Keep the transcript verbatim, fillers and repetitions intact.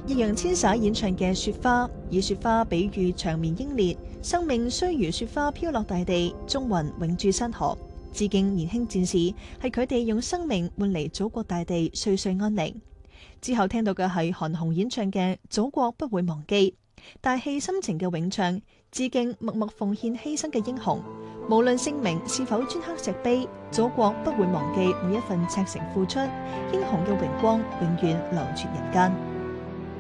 易烊千璽演唱嘅《雪花》，以雪花比喻長眠英烈，生命雖如雪花飄落大地，終魂永駐山河。致敬年輕戰士，係佢哋用生命換嚟祖國大地歲歲安寧。之後聽到嘅係韓紅演唱嘅《祖國不會忘記》，大氣深情嘅詠唱，致敬默默奉獻犧牲嘅英雄。無論姓名是否專刻石碑，祖國不會忘記每一份赤誠付出，英雄嘅榮光永遠流傳人間。